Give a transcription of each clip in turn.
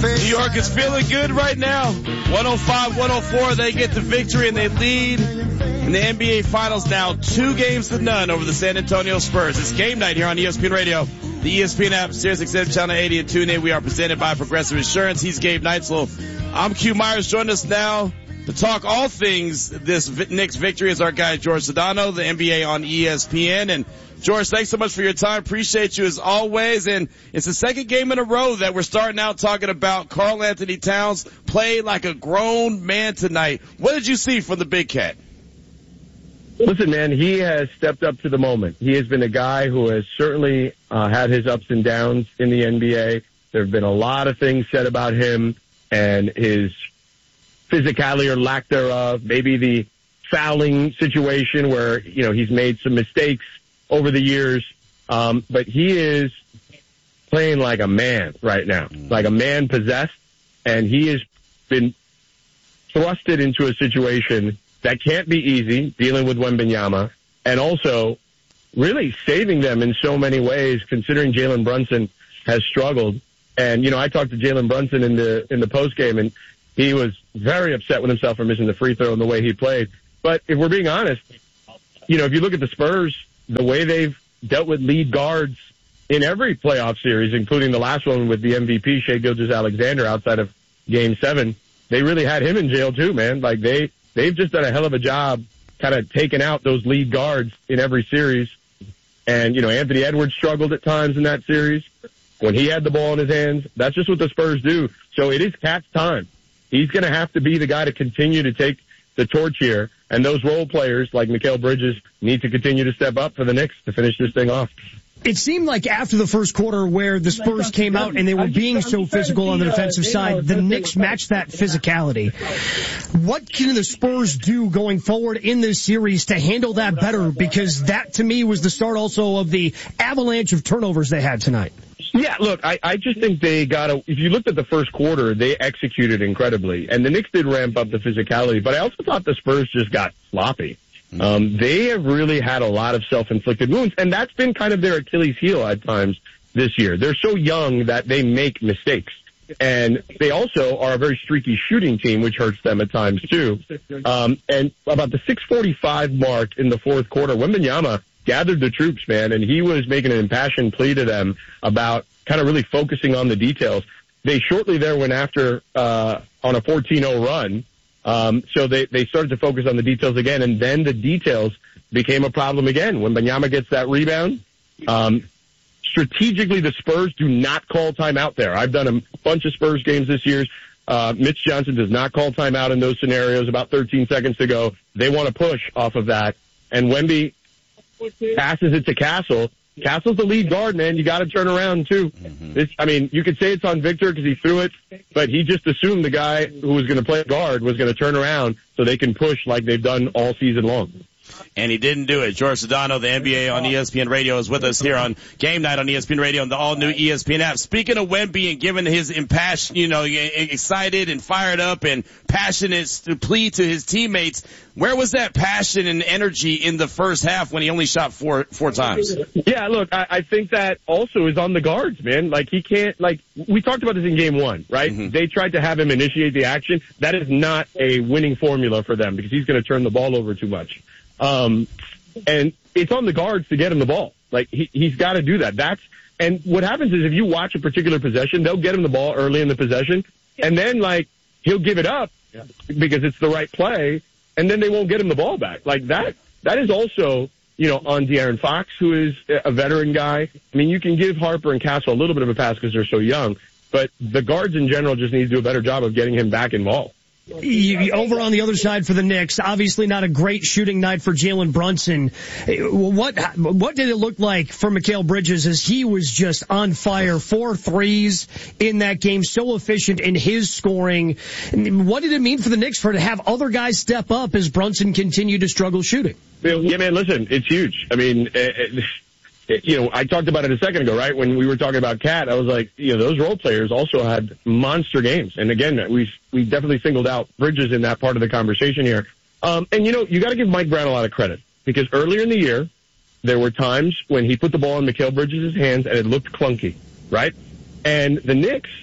New York is feeling good right now. 105-104, they get the victory and they lead in the NBA Finals now 2-0 over the San Antonio Spurs. It's game night here on ESPN Radio, the ESPN app, Sirius XM Channel 80 and tune in. We are presented by Progressive Insurance. He's Gabe Neitzel. I'm Q Myers. Join us now to talk all things this Knicks victory is our guy George Sedano, the NBA on ESPN. And George, thanks so much for your time. Appreciate you as always. And it's the second game in a row that we're starting out talking about Karl Anthony Towns played like a grown man tonight. What did you see from the big cat? Listen, man, he has stepped up to the moment. He has been a guy who has certainly had his ups and downs in the NBA. There have been a lot of things said about him and his physicality or lack thereof, maybe the fouling situation where, you know, he's made some mistakes over the years. But he is playing like a man right now, like a man possessed, and he has been thrusted into a situation that can't be easy, dealing with Wembanyama, and also really saving them in so many ways, considering Jalen Brunson has struggled. And, you know, I talked to Jalen Brunson in the postgame, and he was very upset with himself for missing the free throw and the way he played. But if we're being honest, you know, if you look at the Spurs, the way they've dealt with lead guards in every playoff series, including the last one with the MVP, Shai Gilgeous-Alexander, outside of Game 7, they really had him in jail too, man. Like, they've just done a hell of a job kind of taking out those lead guards in every series. And, you know, Anthony Edwards struggled at times in that series when he had the ball in his hands. That's just what the Spurs do. So it is Cat's time. He's going to have to be the guy to continue to take the torch here. And those role players like Mikal Bridges need to continue to step up for the Knicks to finish this thing off. It seemed like after the first quarter where the Spurs came out and they were being so physical on the defensive side, the Knicks matched that physicality. What can the Spurs do going forward in this series to handle that better? Because that, to me, was the start also of the avalanche of turnovers they had tonight. Yeah, look, I just think they if you looked at the first quarter, they executed incredibly. And the Knicks did ramp up the physicality, but I also thought the Spurs just got sloppy. They have really had a lot of self-inflicted wounds, and that's been kind of their Achilles heel at times this year. They're so young that they make mistakes. And they also are a very streaky shooting team, which hurts them at times too. And about the 6:45 mark in the fourth quarter, Wembanyama gathered the troops, man, and he was making an impassioned plea to them about kind of really focusing on the details. They shortly there went after on a 14-0 run. So they started to focus on the details again, and then the details became a problem again. When Wembanyama gets that rebound, strategically the Spurs do not call timeout there. I've done a bunch of Spurs games this year. Mitch Johnson does not call timeout in those scenarios. About 13 seconds to go, they want to push off of that, and Wemby passes it to Castle. Castle's the lead guard, man. You got to turn around too. I mean, you could say it's on Victor because he threw it, but he just assumed the guy who was going to play guard was going to turn around so they can push like they've done all season long. And he didn't do it. George Sedano, the NBA on ESPN Radio, is with us here on Game Night on ESPN Radio and the all-new ESPN app. Speaking of Wemby and giving his impassioned, excited and fired up and passionate plea to his teammates, where was that passion and energy in the first half when he only shot four times? Yeah, look, I think that also is on the guards, man. Like, he can't, we talked about this in Game 1, right? Mm-hmm. They tried to have him initiate the action. That is not a winning formula for them because he's going to turn the ball over too much. And it's on the guards to get him the ball. Like, he's got to do that. And what happens is if you watch a particular possession, they'll get him the ball early in the possession, and then, he'll give it up because it's the right play, and then they won't get him the ball back. Like, that is also, on De'Aaron Fox, who is a veteran guy. I mean, you can give Harper and Castle a little bit of a pass because they're so young, but the guards in general just need to do a better job of getting him back involved. Over on the other side for the Knicks, obviously not a great shooting night for Jalen Brunson. What did it look like for Mikal Bridges as he was just on fire? 4 threes in that game, so efficient in his scoring. What did it mean for the Knicks to have other guys step up as Brunson continued to struggle shooting? Yeah, man, listen, it's huge. I mean, I talked about it a second ago, right? When we were talking about Cat, I was like, those role players also had monster games. And again, we definitely singled out Bridges in that part of the conversation here. And you got to give Mike Brown a lot of credit because earlier in the year, there were times when he put the ball in Mikal Bridges' hands and it looked clunky, right? And the Knicks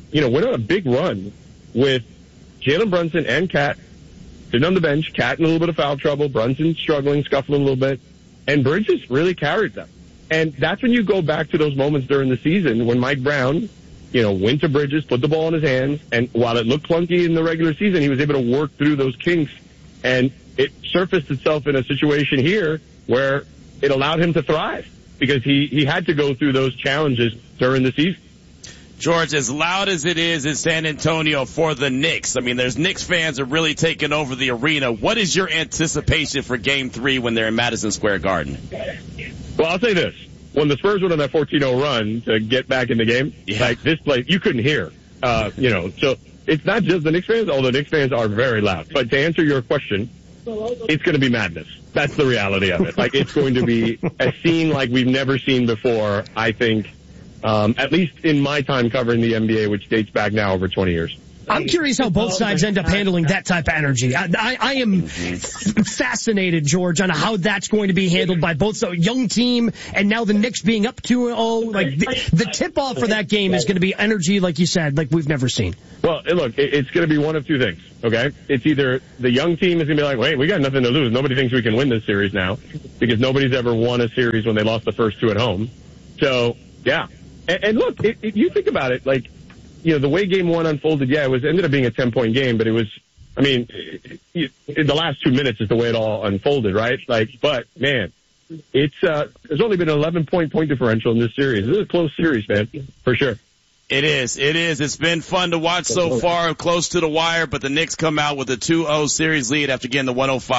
went on a big run with Jalen Brunson and Cat sitting on the bench. Cat in a little bit of foul trouble. Brunson struggling, scuffling a little bit. And Bridges really carried them. And that's when you go back to those moments during the season when Mike Brown, went to Bridges, put the ball in his hands, and while it looked clunky in the regular season, he was able to work through those kinks. And it surfaced itself in a situation here where it allowed him to thrive because he had to go through those challenges during the season. George, as loud as it is in San Antonio for the Knicks, I mean, there's Knicks fans are really taking over the arena. What is your anticipation for Game 3 when they're in Madison Square Garden? Well, I'll say this. When the Spurs went on that 14-0 run to get back in the game, like this place, you couldn't hear, so it's not just the Knicks fans, although Knicks fans are very loud. But to answer your question, it's going to be madness. That's the reality of it. Like, it's going to be a scene like we've never seen before, I think, at least in my time covering the NBA, which dates back now over 20 years. I'm curious how both sides end up handling that type of energy. I am fascinated, George, on how that's going to be handled by both the young team and now the Knicks being up 2-0. Like the tip-off for that game is going to be energy, like you said, like we've never seen. Well, look, it's going to be one of two things, okay? It's either the young team is going to be like, wait, we got nothing to lose. Nobody thinks we can win this series now because nobody's ever won a series when they lost the first two at home. So, yeah. And look, if you think about it, like, the way game one unfolded, it ended up being a 10-point game, but it was, in the last 2 minutes is the way it all unfolded, right? But man, it's, there's only been an 11-point differential in this series. This is a close series, man, for sure. It is. It's been fun to watch so far, close to the wire, but the Knicks come out with a 2-0 series lead after getting the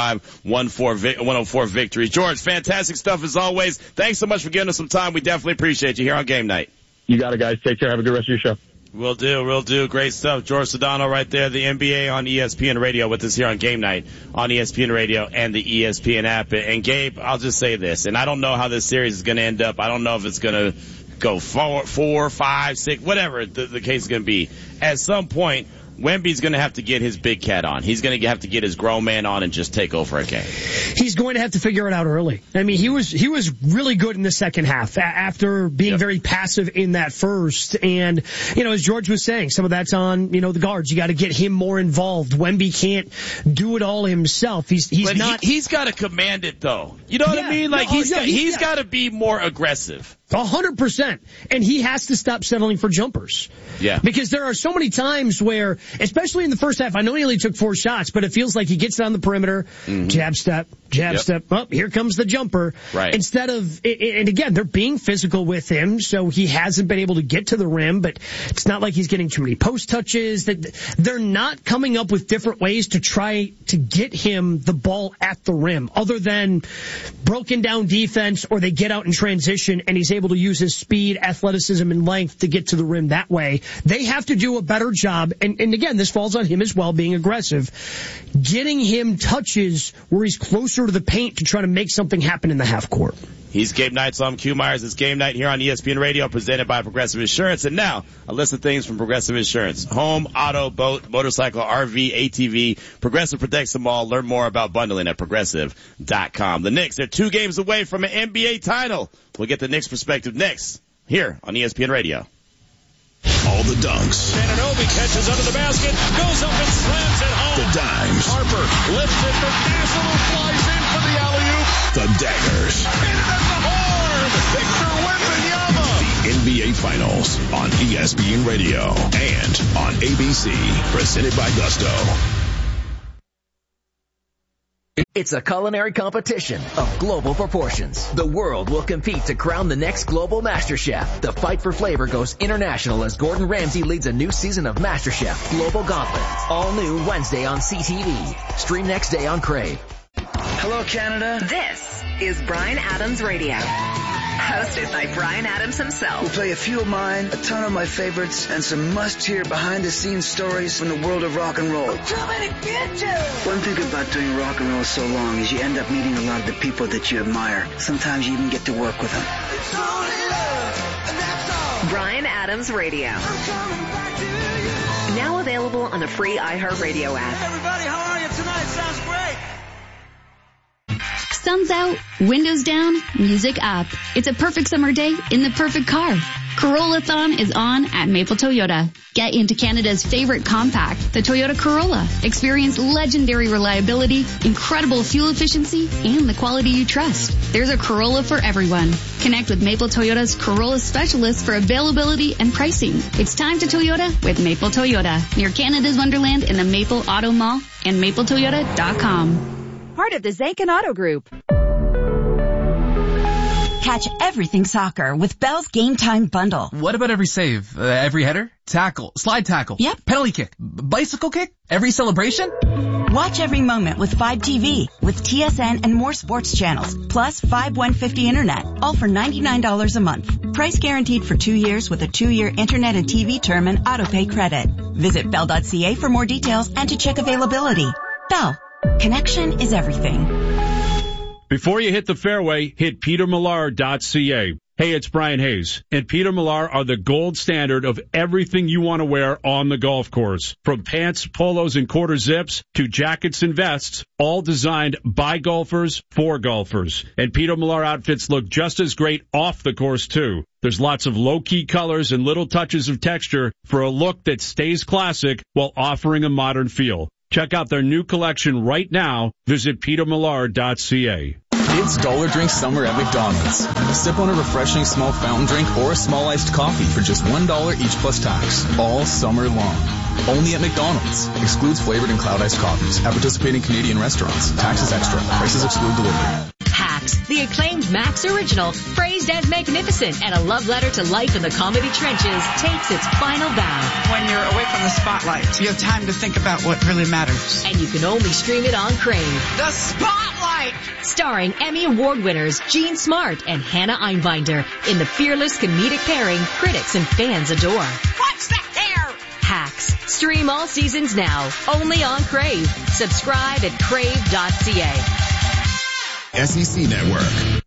104 victory. George, fantastic stuff as always. Thanks so much for giving us some time. We definitely appreciate you here on Game Night. You got it, guys. Take care. Have a good rest of your show. Will do. Great stuff. George Sedano right there, the NBA on ESPN Radio with us here on Game Night on ESPN Radio and the ESPN app. And Gabe, I'll just say this, and I don't know how this series is going to end up. I don't know if it's going to go 4, 5, 6, whatever the case is going to be. At some point, Wemby's going to have to get his big cat on. He's going to have to get his grown man on and just take over a game. He's going to have to figure it out early. I mean, he was really good in the second half after being very passive in that first. And, as George was saying, some of that's on, the guards. You got to get him more involved. Wemby can't do it all himself. He's got to command it though. You know what I mean? Like he's got to be more aggressive. 100%. And he has to stop settling for jumpers. Yeah. Because there are so many times where, especially in the first half, I know he only took 4 shots, but it feels like he gets on the perimeter, jab step, oh, here comes the jumper. Right. Instead of, and again, they're being physical with him, so he hasn't been able to get to the rim, but it's not like he's getting too many post touches. They're not coming up with different ways to try to get him the ball at the rim, other than broken down defense, or they get out in transition and he's able to use his speed, athleticism, and length to get to the rim that way. They have to do a better job, and again, this falls on him as well, being aggressive, getting him touches where he's closer to the paint to try to make something happen in the half court. He's Gabe Knight, so I'm Q Myers. It's Game Night here on ESPN Radio, presented by Progressive Insurance. And now, a list of things from Progressive Insurance. Home, auto, boat, motorcycle, RV, ATV. Progressive protects them all. Learn more about bundling at Progressive.com. The Knicks, they're 2 games away from an NBA title. We'll get the Knicks perspective next, here on ESPN Radio. All the dunks. Anunoby catches under the basket, goes up and slams it home. The dimes. Harper lifts it, but Dazzler flies in for the alley-oop. The daggers. Hit it at the horn. Victor Wembanyama. The NBA Finals on ESPN Radio and on ABC. Presented by Gusto. It's a culinary competition of global proportions. The world will compete to crown the next global master chef. The fight for flavor goes international as Gordon Ramsay leads a new season of MasterChef Global Gauntlet. All new Wednesday on CTV. Stream next day on Crave. Hello, Canada. This is Bryan Adams Radio. Hosted by Bryan Adams himself. We'll play a few of mine, a ton of my favorites, and some must-hear behind-the-scenes stories from the world of rock and roll. One thing about doing rock and roll so long is you end up meeting a lot of the people that you admire. Sometimes you even get to work with them. Bryan Adams Radio. Now available on the free iHeartRadio app. Everybody, how are you tonight? Sounds great. Sun's out, windows down, music up. It's a perfect summer day in the perfect car. Corolla-thon is on at Maple Toyota. Get into Canada's favorite compact, the Toyota Corolla. Experience legendary reliability, incredible fuel efficiency, and the quality you trust. There's a Corolla for everyone. Connect with Maple Toyota's Corolla specialists for availability and pricing. It's time to Toyota with Maple Toyota. Near Canada's Wonderland in the Maple Auto Mall and mapletoyota.com. Part of the Zankin Auto Group. Catch everything soccer with Bell's Game Time Bundle. What about every save? Every header? Tackle? Slide tackle? Yep. Penalty kick? Bicycle kick? Every celebration? Watch every moment with 5TV, with TSN and more sports channels, plus 5150 internet, all for $99 a month. Price guaranteed for 2 years with a 2-year internet and TV term and autopay credit. Visit bell.ca for more details and to check availability. Bell. Connection is everything. Before you hit the fairway, hit petermillar.ca. Hey, it's Brian Hayes, and Peter Millar are the gold standard of everything you want to wear on the golf course. From pants, polos, and quarter zips to jackets and vests, all designed by golfers for golfers. And Peter Millar outfits look just as great off the course, too. There's lots of low-key colors and little touches of texture for a look that stays classic while offering a modern feel. Check out their new collection right now. Visit petermillar.ca. It's Dollar Drink Summer at McDonald's. Sip on a refreshing small fountain drink or a small iced coffee for just $1 each plus tax. All summer long. Only at McDonald's. Excludes flavored and cloud iced coffees. At participating Canadian restaurants. Taxes extra. Prices exclude delivery. Hacks, the acclaimed Max original, praised as magnificent and a love letter to life in the comedy trenches, takes its final bow. When you're away from the spotlight, you have time to think about what really matters. And you can only stream it on Crave. The Spotlight! Starring Emmy Award winners Jean Smart and Hannah Einbinder in the fearless comedic pairing critics and fans adore. What's the hair? Hacks. Stream all seasons now, only on Crave. Subscribe at crave.ca. SEC Network.